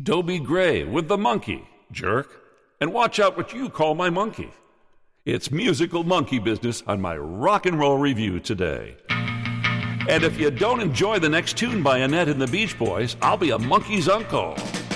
Dobie Gray with The Monkey, jerk. And watch out what you call my monkey. It's musical monkey business on my rock and roll review today. And if you don't enjoy the next tune by Annette and the Beach Boys, I'll be a monkey's uncle.